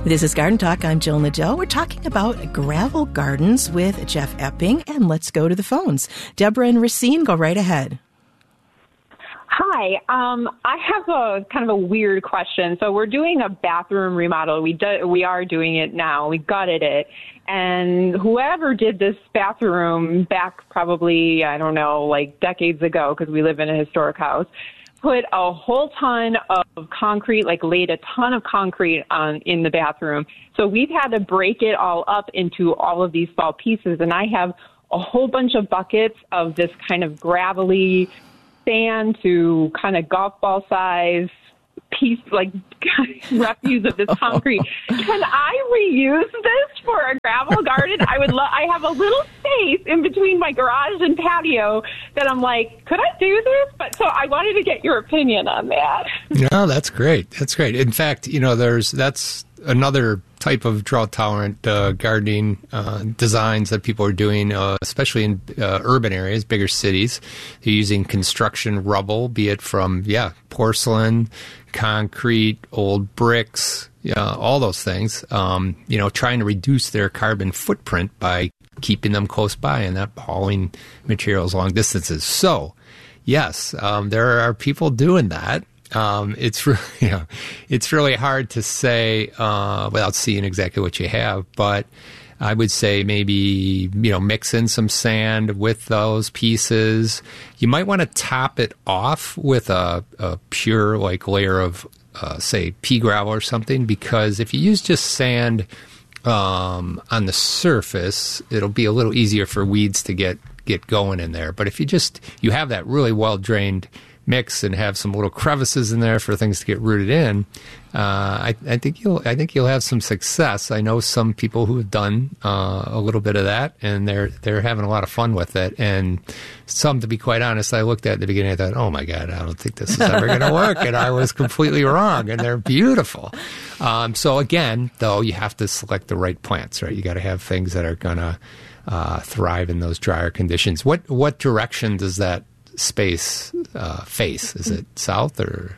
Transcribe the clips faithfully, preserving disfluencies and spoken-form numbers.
This is Garden Talk. I'm Jill Nadell. We're talking about gravel gardens with Jeff Epping, and let's go to the phones. Deborah and Racine, go right ahead. Hi. Um, I have a kind of a weird question. So we're doing a bathroom remodel. We do, we are doing it now. We gutted it. And whoever did this bathroom back probably, I don't know, like decades ago, because we live in a historic house, put a whole ton of concrete, like laid a ton of concrete on in the bathroom. So we've had to break it all up into all of these small pieces. And I have a whole bunch of buckets of this kind of gravelly sand to kind of golf ball size piece, like refuse of this concrete. Can I reuse this for a gravel garden? I would love, I have a little space in between my garage and patio that I'm like, could I do this? But so I wanted to get your opinion on that. No, that's great. That's great. In fact, you know, there's, that's another type of drought-tolerant uh, gardening uh, designs that people are doing, uh, especially in uh, urban areas, bigger cities. They're using construction rubble, be it from, yeah, porcelain, concrete, old bricks, yeah, all those things, um, you know, trying to reduce their carbon footprint by keeping them close by and not hauling materials long distances. So, yes, um, there are people doing that. Um, it's really, you know, it's really hard to say uh, without seeing exactly what you have, but I would say maybe, you know, mix in some sand with those pieces. You might want to top it off with a, a pure like layer of, uh, say, pea gravel or something, because if you use just sand um, on the surface, it'll be a little easier for weeds to get get going in there. But if you just you have that really well drained mix and have some little crevices in there for things to get rooted in, uh, I, I think you'll I think you'll have some success. I know some people who have done uh, a little bit of that, and they're they're having a lot of fun with it. And some, to be quite honest, I looked at in the beginning, I thought, oh my God, I don't think this is ever going to work, and I was completely wrong. And they're beautiful. Um, so again, though, you have to select the right plants, right? You got to have things that are going to uh, thrive in those drier conditions. What what direction does that space uh, face? Is it south or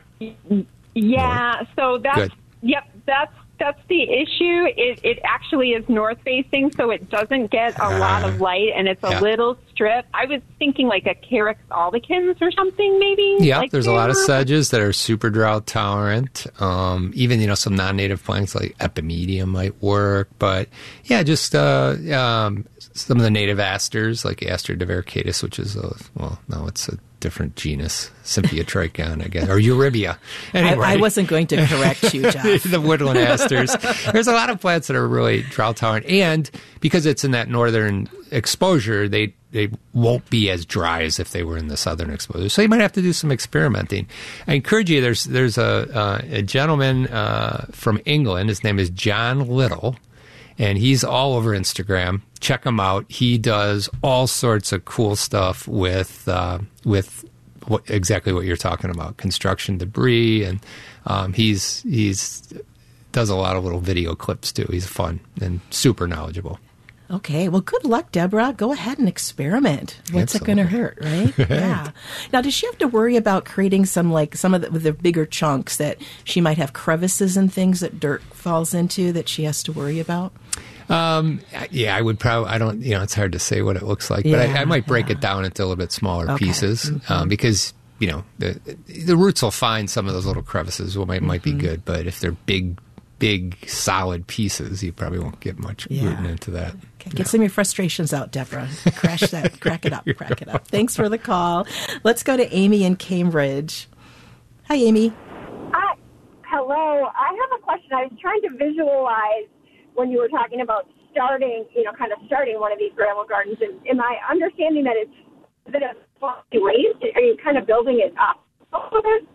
yeah north? So that's Good. Yep, that's that's the issue. It it actually is north facing, so it doesn't get a uh, lot of light, and it's a yeah. little strip. I was thinking like a Carex albicans or something, maybe. Yeah, like there's there. a lot of sedges that are super drought tolerant. Um, even, you know, some non-native plants like epimedium might work, but yeah, just uh, um, some of the native asters like Aster divaricata, which is a, well, no, it's a different genus, Sympiotrichon, I guess, or Eurybia. Anyway. I, I wasn't going to correct you, Jeff. The woodland asters. There's a lot of plants that are really drought tolerant, and because it's in that northern exposure, they they won't be as dry as if they were in the southern exposure. So you might have to do some experimenting. I encourage you. There's there's a uh, a gentleman uh, from England. His name is John Little, and he's all over Instagram. Check him out. He does all sorts of cool stuff with uh, with what, exactly what you're talking about, construction debris, and um, he's he's does a lot of little video clips too. He's fun and super knowledgeable. Okay, well, good luck, Deborah. Go ahead and experiment. What's Absolutely. It going to hurt, right? Yeah. Now, does she have to worry about creating some, like, some of the, the bigger chunks that she might have crevices and things that dirt falls into that she has to worry about? Um, yeah, I would probably, I don't, you know, it's hard to say what it looks like, yeah, but I, I might break yeah. it down into a little bit smaller okay. pieces, mm-hmm. um, because, you know, the, the roots will find some of those little crevices, what might, mm-hmm. might be good, but if they're big, big, solid pieces, you probably won't get much yeah. rooting into that. Okay, get no. some of your frustrations out, Deborah. Crash that, crack it up, crack it up. Thanks for the call. Let's go to Amy in Cambridge. Hi, Amy. Hi. Hello. I have a question. I was trying to visualize when you were talking about starting, you know, kind of starting one of these gravel gardens. And am I understanding that it's a bit of funky waste? Are you kind of building it up a little bit?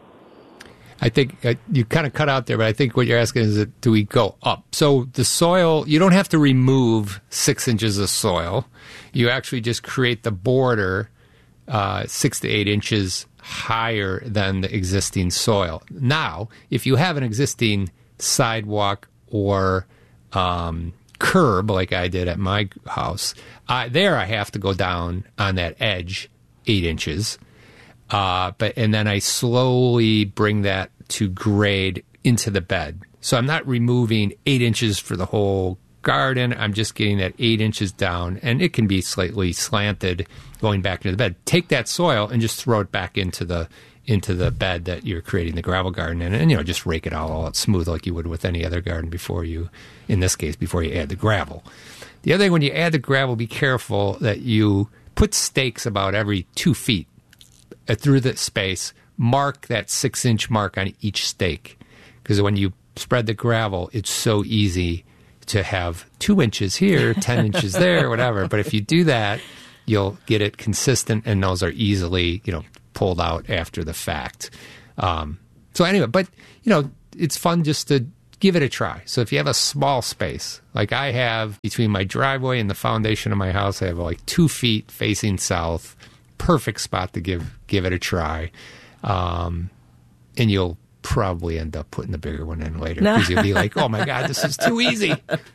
I think uh, you kind of cut out there, but I think what you're asking is, that, do we go up? So the soil, you don't have to remove six inches of soil. You actually just create the border uh, six to eight inches higher than the existing soil. Now, if you have an existing sidewalk or um, curb, like I did at my house, I, there I have to go down on that edge eight inches. Uh, but and then I slowly bring that to grade into the bed. So I'm not removing eight inches for the whole garden. I'm just getting that eight inches down, and it can be slightly slanted going back into the bed. Take that soil and just throw it back into the into the bed that you're creating the gravel garden in, and, you know, just rake it all out smooth like you would with any other garden before you, in this case, before you add the gravel. The other thing, when you add the gravel, be careful that you put stakes about every two feet through the space. Mark that six-inch mark on each stake, because when you spread the gravel, it's so easy to have two inches here, ten inches there, whatever. But if you do that, you'll get it consistent, and those are easily, you know, pulled out after the fact. Um, so anyway, but, you know, it's fun just to give it a try. So if you have a small space, like I have between my driveway and the foundation of my house, I have like two feet facing south, perfect spot to give give it a try. Um, and you'll probably end up putting the bigger one in later, because you'll be like, oh my God, this is too easy.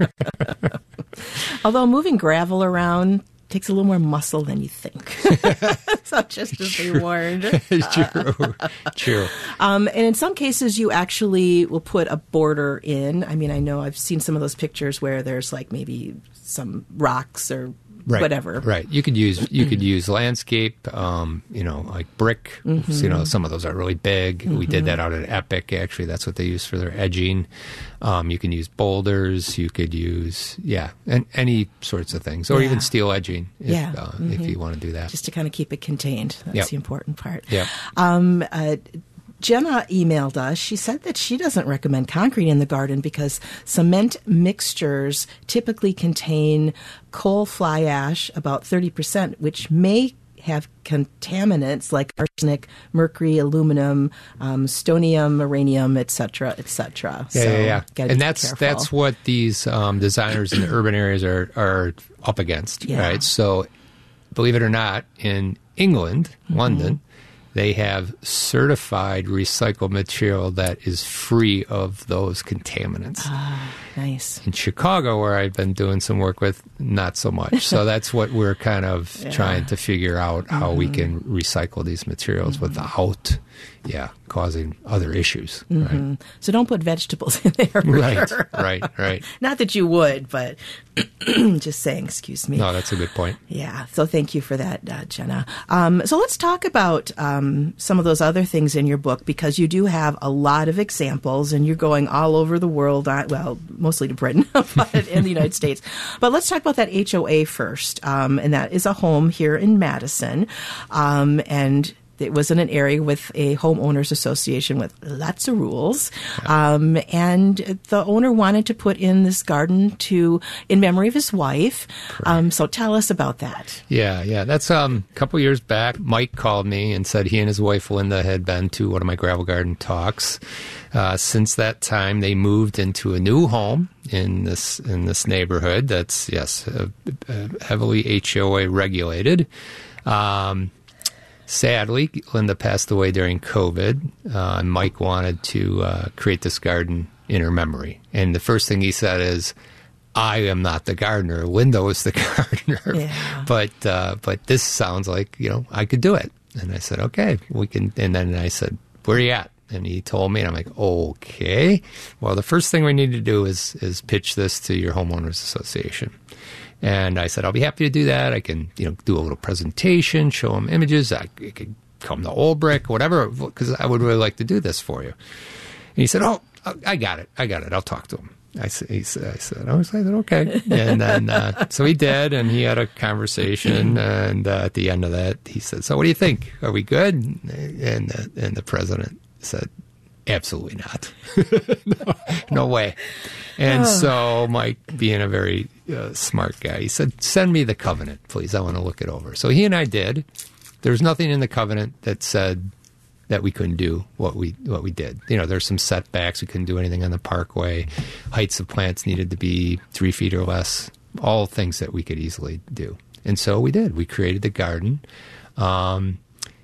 Although moving gravel around takes a little more muscle than you think. So just to be warned. True. True. Um, and in some cases, you actually will put a border in. I mean, I know I've seen some of those pictures where there's like maybe some rocks or Right, whatever. Right. You could use you could use landscape, um, you know, like brick. Mm-hmm. So, you know, some of those are really big. Mm-hmm. We did that out at Epic. Actually, that's what they use for their edging. Um, you can use boulders. You could use, yeah, and any sorts of things, or yeah. even steel edging if, yeah. uh, mm-hmm. if you want to do that. Just to kind of keep it contained. That's yep. the important part. Yeah. Um, uh, Jenna emailed us. She said that she doesn't recommend concrete in the garden because cement mixtures typically contain coal fly ash, about thirty percent, which may have contaminants like arsenic, mercury, aluminum, um, stonium, uranium, et cetera, et cetera. Yeah, so yeah, yeah. And that's careful. that's what these um, designers in the urban areas are, are up against, yeah. right? So, believe it or not, in England, mm-hmm. London, they have certified recycled material that is free of those contaminants. Ah, nice. In Chicago, where I've been doing some work with, not so much. So that's what we're kind of yeah. trying to figure out, how mm-hmm. we can recycle these materials mm-hmm. without, yeah, causing other issues. Mm-hmm. Right? So don't put vegetables in there. For right, sure. right, right. Not that you would, but just saying, excuse me. No, that's a good point. Yeah, so thank you for that, uh, Jenna. Um, so let's talk about um, some of those other things in your book, because you do have a lot of examples, and you're going all over the world, on, well, mostly to Britain, but in the United States. But let's talk about that H O A first, um, and that is a home here in Madison, um, and it was in an area with a homeowners association with lots of rules. Um, and the owner wanted to put in this garden to in memory of his wife. Um, so tell us about that. Yeah, yeah. That's um, a couple years back. Mike called me and said he and his wife, Linda, had been to one of my gravel garden talks. Uh, since that time, they moved into a new home in this in this neighborhood that's, yes, uh, uh, heavily H O A regulated. Um Sadly, Linda passed away during COVID, uh, and Mike wanted to uh, create this garden in her memory. And the first thing he said is, I am not the gardener. Linda was the gardener. Yeah. But uh, but this sounds like, you know, I could do it. And I said, okay, we can. And then I said, where are you at? And he told me, and I'm like, okay. Well, the first thing we need to do is is pitch this to your homeowners association. And I said, I'll be happy to do that. I can, you know, do a little presentation, show them images. I, I could come to Old Brick, whatever, because I would really like to do this for you. And he said, oh, I got it. I got it. I'll talk to him. I said, he said, I said, I said, okay. And then, uh, so he did, and he had a conversation. And uh, at the end of that, he said, so what do you think? Are we good? And, uh, and the president said, absolutely not. no, no way. And so Mike, being a very uh, smart guy, he said, send me the covenant, please. I want to look it over. So he and I did. There was nothing in the covenant that said that we couldn't do what we what we did. You know, there's some setbacks. We couldn't do anything on the parkway. Heights of plants needed to be three feet or less. All things that we could easily do. And so we did. We created the garden. Um,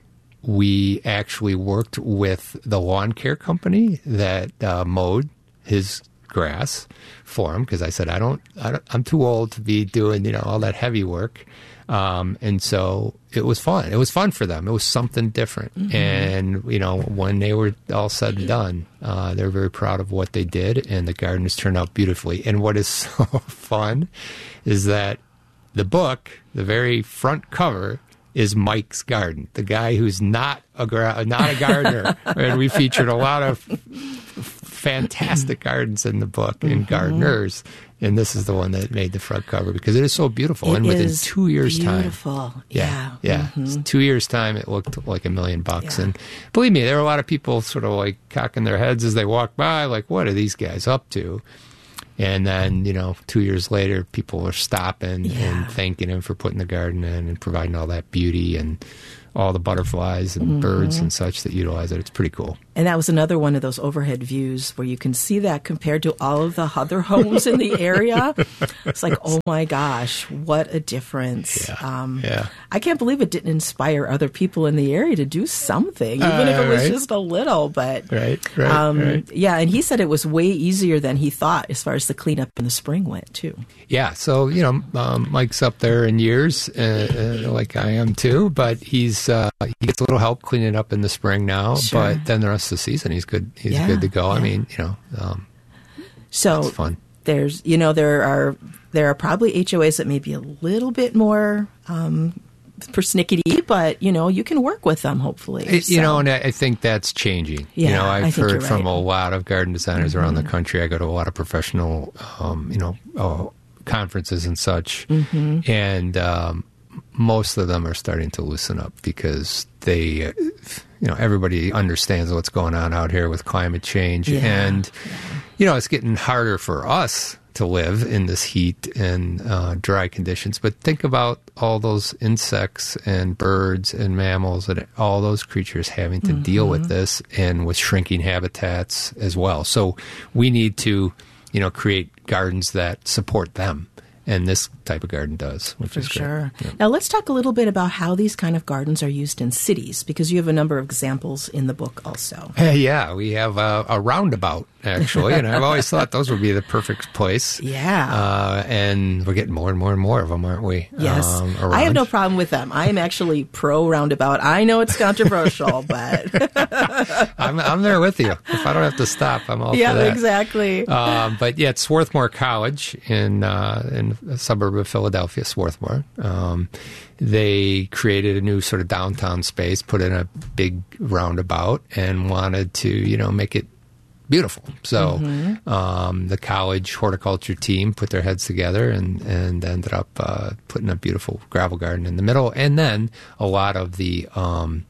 we actually worked with the lawn care company that uh, mowed his grass for him, because I said, I don't, I don't, I'm too old to be doing, you know, all that heavy work. Um, and so it was fun. It was fun for them. It was something different. Mm-hmm. And, you know, when they were all said and done, uh, they're very proud of what they did, and the garden has turned out beautifully. And what is so fun is that the book, the very front cover, is Mike's garden, the guy who's not a gra- not a gardener. And we featured a lot of fantastic gardens in the book and mm-hmm. gardeners. And this is the one that made the front cover because it is so beautiful. It and within two years' beautiful. time. Beautiful. Yeah. Yeah. Yeah. Mm-hmm. Two years' time, it looked like a million bucks. Yeah. And believe me, there were a lot of people sort of like cocking their heads as they walked by, like, what are these guys up to? And then, you know, two years later, people were stopping yeah. and thanking him for putting the garden in and providing all that beauty and all the butterflies and mm-hmm. birds and such that utilize it. It's pretty cool. And that was another one of those overhead views where you can see that compared to all of the other homes in the area. It's like, oh my gosh, what a difference. Yeah. Um, yeah. I can't believe it didn't inspire other people in the area to do something, even uh, if it was right. just a little. But right, right, um, right. yeah, and he said it was way easier than he thought as far as the cleanup in the spring went, too. Yeah, so, you know, um, Mike's up there in years, uh, uh, like I am too, but he's uh, he gets a little help cleaning up in the spring now, sure. but then the rest of the season he's good. He's yeah, good to go. Yeah. I mean, you know, um, so it's fun. There's, you know, there are there are probably H O As that may be a little bit more um, persnickety, but you know, you can work with them hopefully. It, so. You know, and I think that's changing. Yeah, you know, I've I heard from right. a lot of garden designers mm-hmm. around the country. I go to a lot of professional, um, you know, uh, conferences and such, mm-hmm. and um, most of them are starting to loosen up because they, uh, you know, everybody understands what's going on out here with climate change, yeah. and yeah. you know, it's getting harder for us to live in this heat and uh, dry conditions. But think about all those insects and birds and mammals and all those creatures having to mm-hmm. deal with this and with shrinking habitats as well. So we need to, you know, create gardens that support them. And this type of garden does, which For is great. sure. Yeah. Now, let's talk a little bit about how these kind of gardens are used in cities, because you have a number of examples in the book also. Hey, yeah, we have a, a roundabout, actually, and I've always thought those would be the perfect place. Yeah. Uh, and we're getting more and more and more of them, aren't we? Yes. Um, I have no problem with them. I am actually pro roundabout. I know it's controversial, but... I'm, I'm there with you. If I don't have to stop, I'm all yeah, for that. Yeah, exactly. Um, but yeah, it's Swarthmore College in uh, in a suburb of Philadelphia, Swarthmore. Um, they created a new sort of downtown space, put in a big roundabout, and wanted to, you know, make it beautiful. So mm-hmm. um, the college horticulture team put their heads together and, and ended up uh, putting a beautiful gravel garden in the middle. And then a lot of the um,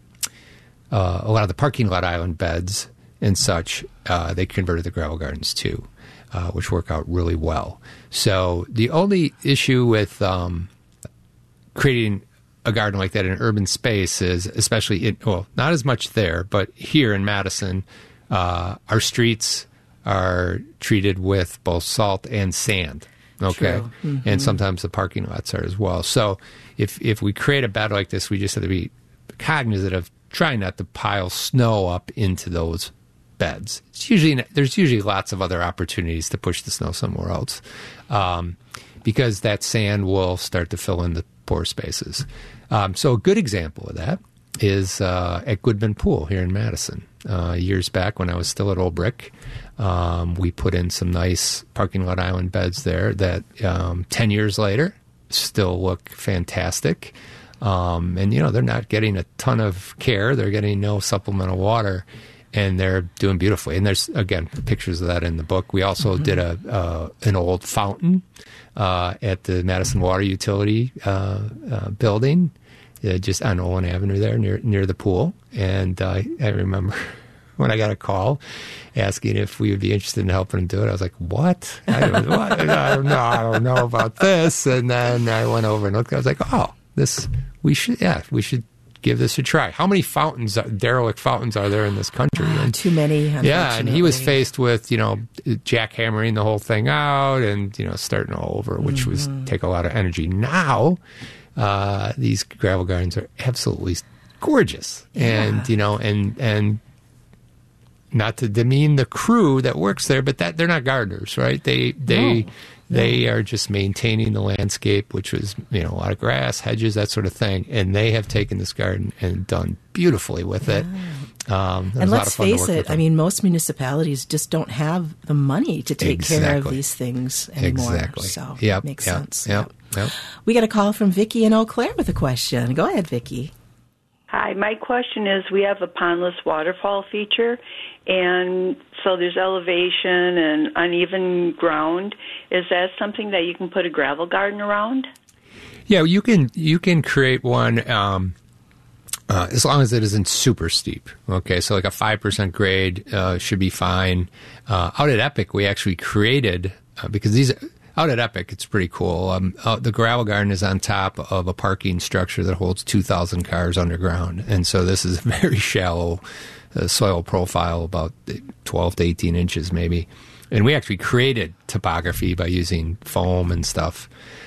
uh, a lot of the parking lot island beds and such, uh, they converted to gravel gardens too, uh, which work out really well. So the only issue with um, creating a garden like that in an urban space is, especially in, well, not as much there, but here in Madison, uh, our streets are treated with both salt and sand. Okay. Mm-hmm. And sometimes the parking lots are as well. So if if we create a bed like this, we just have to be cognizant of trying not to pile snow up into those beds. It's usually there's usually lots of other opportunities to push the snow somewhere else, um, because that sand will start to fill in the pore spaces. Um, so a good example of that is uh, at Goodman Pool here in Madison. Uh, years back when I was still at Old Brick, um, we put in some nice parking lot island beds there that um, ten years later still look fantastic. Um, and, you know, they're not getting a ton of care. They're getting no supplemental water, and they're doing beautifully. And there's, again, pictures of that in the book. We also mm-hmm. did a uh, an old fountain uh, at the Madison Water Utility uh, uh, building, uh, just on Olin Avenue there near near the pool. And uh, I remember when I got a call asking if we would be interested in helping them do it, I was like, what? I don't, what? I don't know. I don't know about this. And then I went over and looked. I was like, oh, this, we should, yeah, we should give this a try. How many fountains, derelict fountains are there in this country? Uh, and, too many, yeah, and he was faced with, you know, jackhammering the whole thing out and, you know, starting all over, which mm-hmm. was take a lot of energy. Now, uh, these gravel gardens are absolutely gorgeous. Yeah. And, you know, and, and not to demean the crew that works there, but that they're not gardeners, right? They they No. they are just maintaining the landscape, which was, you know, a lot of grass, hedges, that sort of thing. And they have taken this garden and done beautifully with it. Um, it was And a lot let's of fun to face work with it, I them. mean, most municipalities just don't have the money to take care of Exactly. these things anymore. Exactly. So Yep, makes yep, sense. Yep, yep. We got a call from Vicki in Eau Claire with a question. Go ahead, Vicki. Hi, my question is, we have a pondless waterfall feature, and so there's elevation and uneven ground. Is that something that you can put a gravel garden around? Yeah, you can you can create one um, uh, as long as it isn't super steep. Okay, so like a five percent grade uh, should be fine. Uh, out at Epic, we actually created uh, because these. Out at Epic, it's pretty cool. Um, uh, the gravel garden is on top of a parking structure that holds two thousand cars underground. And so this is a very shallow uh, soil profile, about twelve to eighteen inches maybe. And we actually created topography by using foam and stuff.